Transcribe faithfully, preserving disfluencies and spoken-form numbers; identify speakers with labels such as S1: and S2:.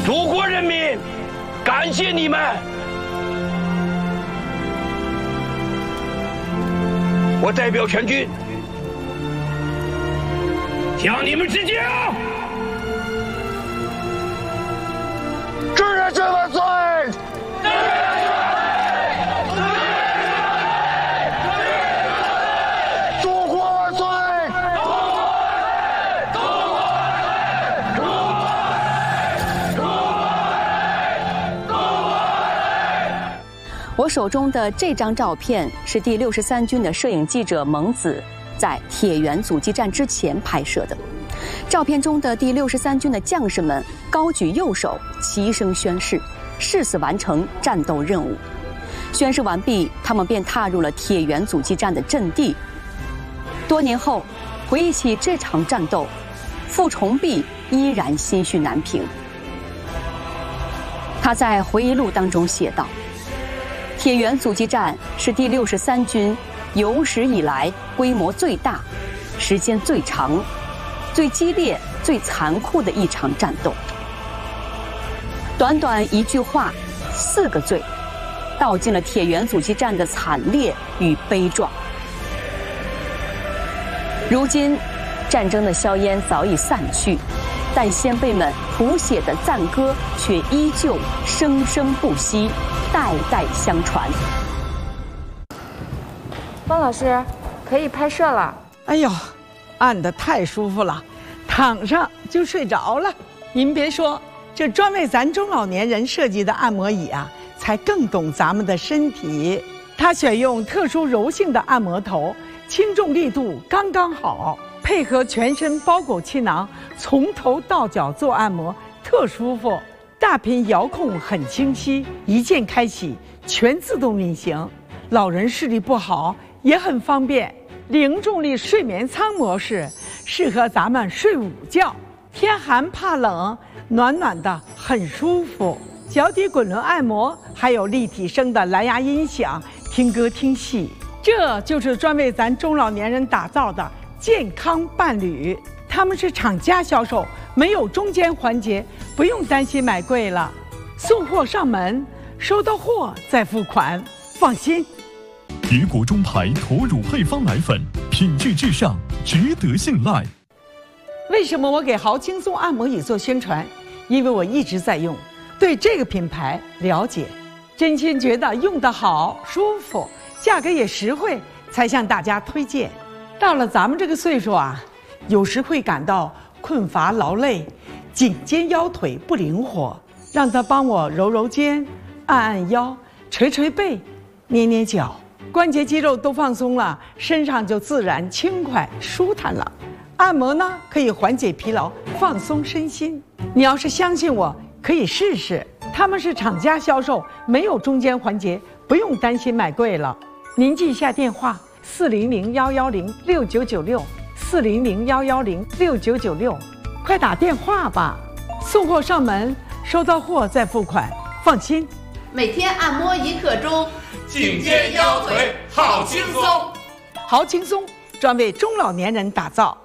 S1: 祖国人民感谢你们。我代表全军向你们致敬。
S2: 志愿军万岁！志愿军万岁！祖国万岁！祖国万岁！祖国万岁！祖国万岁！祖国万岁！
S3: 我手中的这张照片是第六十三军的摄影记者蒙子在铁原阻击战之前拍摄的。照片中的第六十三军的将士们高举右手，齐声宣誓，誓死完成战斗任务。宣誓完毕，他们便踏入了铁原阻击战的阵地。多年后，回忆起这场战斗，傅崇碧依然心绪难平。他在回忆录当中写道：“铁原阻击战是第六十三军有史以来规模最大、时间最长、最激烈、最残酷的一场战斗。短短一句话，四个罪，道尽了铁原阻击战的惨烈与悲壮。如今，战争的硝烟早已散去，但先辈们谱写的赞歌却依旧生生不息，代代相传。”
S4: 汪老师，可以拍摄了。
S5: 哎呦，按得太舒服了，躺上就睡着了。您别说，这专为咱中老年人设计的按摩椅啊，才更懂咱们的身体。它选用特殊柔性的按摩头，轻重力度刚刚好，配合全身包裹气囊，从头到脚做按摩，特舒服。大屏遥控很清晰，一键开启，全自动运行。老人视力不好也很方便。零重力睡眠舱模式适合咱们睡午觉，天寒怕冷，暖暖的很舒服。脚底滚轮按摩，还有立体声的蓝牙音响，听歌听戏。这就是专为咱中老年人打造的健康伴侣。他们是厂家销售，没有中间环节，不用担心买贵了。送货上门，收到货再付款，放心。
S6: 别国中牌驼乳配方奶粉，品质至上，值得信赖。
S5: 为什么我给豪轻松按摩椅做宣传？因为我一直在用，对这个品牌了解，真心觉得用得好、舒服，价格也实惠，才向大家推荐。到了咱们这个岁数啊，有时会感到困乏劳累，颈肩腰腿不灵活，让他帮我揉揉肩，按按腰，捶捶背，捏捏脚，关节肌肉都放松了，身上就自然轻快舒坦了。按摩呢，可以缓解疲劳，放松身心。你要是相信我，可以试试。他们是厂家销售，没有中间环节，不用担心买贵了。您记一下电话：四零零幺幺零六九九六。四零零幺幺零六九九六，快打电话吧！送货上门，收到货再付款，放心。
S7: 每天按摩一刻钟，
S2: 颈肩腰腿好轻松，
S5: 好轻松，专为中老年人打造。